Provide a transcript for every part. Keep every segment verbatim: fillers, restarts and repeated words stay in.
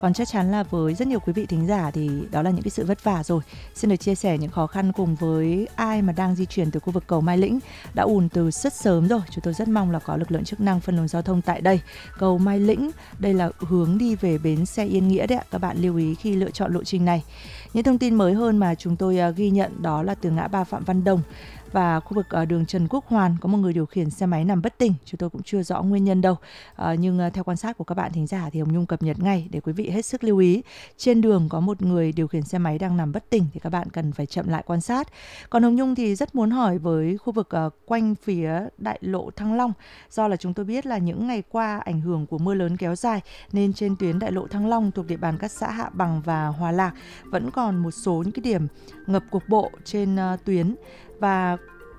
Còn chắc chắn là với rất nhiều quý vị thính giả thì đó là những cái sự vất vả rồi. Xin được chia sẻ những khó khăn cùng với ai mà đang di chuyển từ khu vực cầu Mai Lĩnh, đã ùn từ rất sớm rồi. Chúng tôi rất mong là có lực lượng chức năng phân luồng giao thông tại đây. Cầu Mai Lĩnh, đây là hướng đi về bến xe Yên Nghĩa đấy ạ. Các bạn lưu ý khi lựa chọn lộ trình này. Những thông tin mới hơn mà chúng tôi ghi nhận đó là từ ngã ba Phạm Văn Đồng và khu vực ở đường Trần Quốc Hoàn có một người điều khiển xe máy nằm bất tỉnh. Chúng tôi cũng chưa rõ nguyên nhân đâu, à, nhưng theo quan sát của các bạn thính giả thì Hồng Nhung cập nhật ngay để quý vị hết sức lưu ý. Trên đường có một người điều khiển xe máy đang nằm bất tỉnh thì các bạn cần phải chậm lại quan sát. Còn Hồng Nhung thì rất muốn hỏi với khu vực uh, quanh phía đại lộ Thăng Long, do là chúng tôi biết là những ngày qua ảnh hưởng của mưa lớn kéo dài nên trên tuyến đại lộ Thăng Long thuộc địa bàn các xã Hạ Bằng và Hòa Lạc vẫn còn một số những cái điểm ngập cục bộ trên uh, tuyến. Và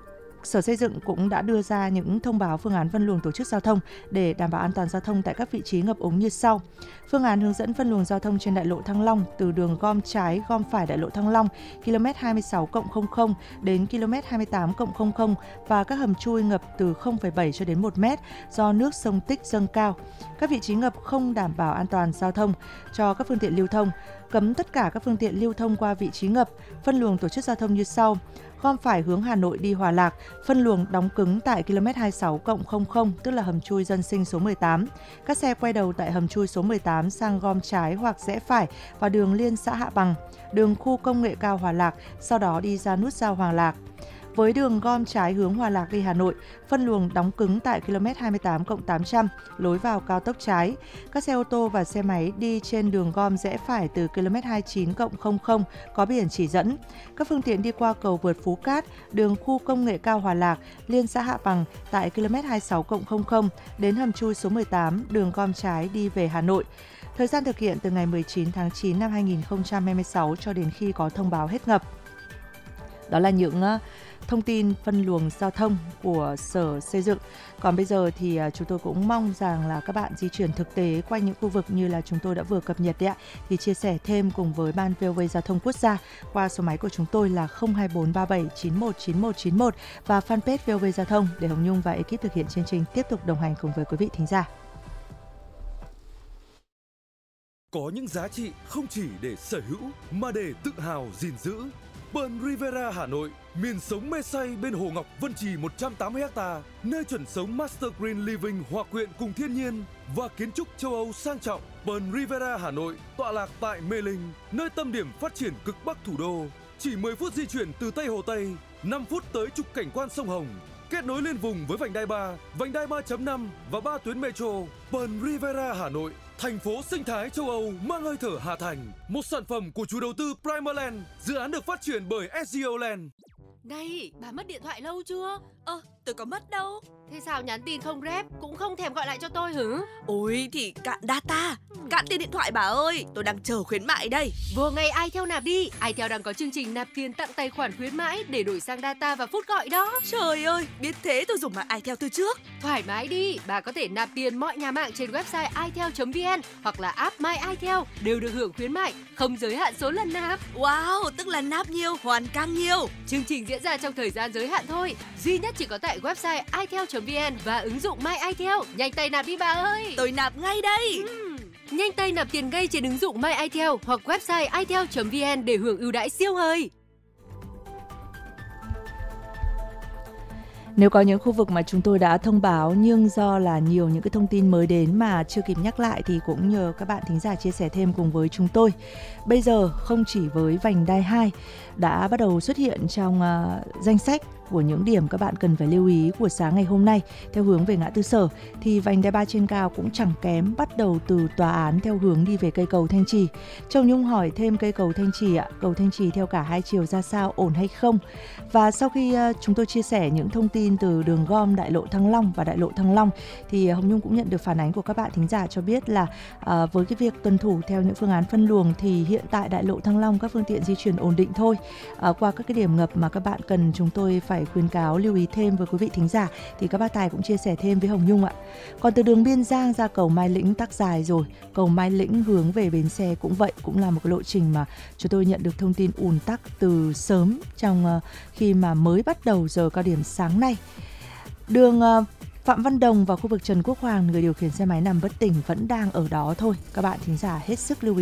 Sở Xây dựng cũng đã đưa ra những thông báo phương án phân luồng tổ chức giao thông để đảm bảo an toàn giao thông tại các vị trí ngập úng như sau. Phương án hướng dẫn phân luồng giao thông trên đại lộ Thăng Long từ đường gom trái gom phải đại lộ Thăng Long km hai mươi sáu cộng không không đến km hai mươi tám cộng không không và các hầm chui ngập từ không phẩy bảy cho đến một mét do nước sông Tích dâng cao. Các vị trí ngập không đảm bảo an toàn giao thông cho các phương tiện lưu thông. Cấm tất cả các phương tiện lưu thông qua vị trí ngập. Phân luồng tổ chức giao thông như sau. Gom phải hướng Hà Nội đi Hòa Lạc, phân luồng đóng cứng tại km hai mươi sáu cộng không không, tức là hầm chui dân sinh số mười tám. Các xe quay đầu tại hầm chui số mười tám sang gom trái hoặc rẽ phải vào đường liên xã Hạ Bằng, đường khu công nghệ cao Hòa Lạc, sau đó đi ra nút giao Hòa Lạc. Với đường gom trái hướng Hòa Lạc đi Hà Nội, phân luồng đóng cứng tại km hai mươi tám cộng tám trăm, lối vào cao tốc trái. Các xe ô tô và xe máy đi trên đường gom rẽ phải từ km hai mươi chín cộng không không có biển chỉ dẫn. Các phương tiện đi qua cầu vượt Phú Cát, đường khu công nghệ cao Hòa Lạc, liên xã Hạ Bằng tại km hai mươi sáu cộng không không đến hầm chui số mười tám, đường gom trái đi về Hà Nội. Thời gian thực hiện từ ngày mười chín tháng chín năm hai nghìn không trăm hai mươi sáu cho đến khi có thông báo hết ngập. Đó là những thông tin phân luồng giao thông của Sở Xây dựng. Còn bây giờ thì chúng tôi cũng mong rằng là các bạn di chuyển thực tế quanh những khu vực như là chúng tôi đã vừa cập nhật đấy ạ, thì chia sẻ thêm cùng với Ban vê o vê Giao thông Quốc gia qua số máy của chúng tôi là không hai bốn ba bảy chín một chín một chín một và fanpage vê o vê Giao thông để Hồng Nhung và ekip thực hiện chương trình tiếp tục đồng hành cùng với quý vị thính giả. Có những giá trị không chỉ để sở hữu mà để tự hào gìn giữ. Pearl Riviera Hà Nội, miền sống mê say bên Hồ Ngọc Vân Trì một trăm tám mươi héc ta, nơi chuẩn sống Master Green Living hòa quyện cùng thiên nhiên và kiến trúc châu Âu sang trọng. Pearl Riviera Hà Nội tọa lạc tại Mê Linh, nơi tâm điểm phát triển cực bắc thủ đô. Chỉ mười phút di chuyển từ Tây Hồ Tây, năm phút tới trục cảnh quan sông Hồng. Kết nối liên vùng với vành đai ba, vành đai ba chấm năm và ba tuyến metro. Pearl Riviera Hà Nội, thành phố sinh thái châu Âu mang hơi thở Hà Thành. Một sản phẩm của chủ đầu tư Primaland, dự án được phát triển bởi ét giê o Land. Này, bà mất điện thoại lâu chưa? Ơ, tôi có mất đâu. Thế sao nhắn tin không rep, cũng không thèm gọi lại cho tôi hử? Ôi thì cạn data, cạn tiền điện thoại bà ơi, tôi đang chờ khuyến mại đây. Vừa ngày iTel nạp đi, iTel đang có chương trình nạp tiền tặng tài khoản khuyến mãi để đổi sang data và phút gọi đó. Trời ơi, biết thế tôi dùng mạng iTel từ trước. Thoải mái đi, bà có thể nạp tiền mọi nhà mạng trên website itel chấm vn hoặc là app My iTel đều được hưởng khuyến mại, không giới hạn số lần nạp. Wow, tức là nạp nhiều, hoàn càng nhiều. Chương trình diễn ra trong thời gian giới hạn thôi, duy nhất chỉ có tại website itel chấm vn và ứng dụng My iTel. Nhanh tay nạp đi bà ơi. Tôi nạp ngay đây. Uhm. Nhanh tay nạp tiền ngay trên ứng dụng My iTel hoặc website itel chấm vn để hưởng ưu đãi siêu hời. Nếu có những khu vực mà chúng tôi đã thông báo nhưng do là nhiều những cái thông tin mới đến mà chưa kịp nhắc lại thì cũng nhờ các bạn thính giả chia sẻ thêm cùng với chúng tôi. Bây giờ không chỉ với vành đai hai đã bắt đầu xuất hiện trong uh, danh sách của những điểm các bạn cần phải lưu ý của sáng ngày hôm nay theo hướng về ngã tư Sở, thì vành đai ba trên cao cũng chẳng kém, bắt đầu từ tòa án theo hướng đi về cây cầu Thanh Trì. Châu Nhung hỏi thêm cây cầu Thanh Trì ạ, cầu Thanh Trì theo cả hai chiều ra sao, ổn hay không? Và sau khi uh, chúng tôi chia sẻ những thông tin từ đường gom đại lộ Thăng Long và đại lộ Thăng Long thì Hồng Nhung cũng nhận được phản ánh của các bạn thính giả cho biết là uh, với cái việc tuân thủ theo những phương án phân luồng thì hiện tại đại lộ Thăng Long các phương tiện di chuyển ổn định thôi. Uh, qua các cái điểm ngập mà các bạn cần chúng tôi phải khuyến cáo lưu ý thêm với quý vị thính giả thì các bác tài cũng chia sẻ thêm với Hồng Nhung ạ. Còn từ đường Biên Giang ra cầu Mai Lĩnh tắc dài rồi, cầu Mai Lĩnh hướng về bến xe cũng vậy, cũng là một cái lộ trình mà chúng tôi nhận được thông tin ùn tắc từ sớm trong uh, khi mà mới bắt đầu giờ cao điểm sáng nay. Đường uh, Phạm Văn Đồng vào khu vực Trần Quốc Hoàng, người điều khiển xe máy nằm bất tỉnh vẫn đang ở đó thôi. Các bạn thính giả hết sức lưu ý.